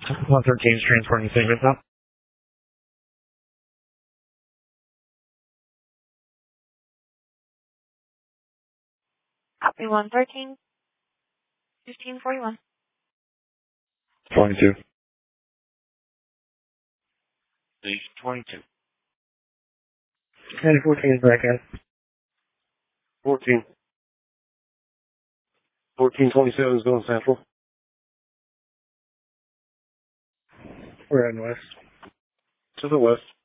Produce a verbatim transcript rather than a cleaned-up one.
one thirteen is transporting segment up. Copy one thirteen, fifteen forty-one. twenty-two. Stage twenty-two. ten fourteen is back in. fourteen. fourteen twenty-seven is going central. We're heading west. To the west.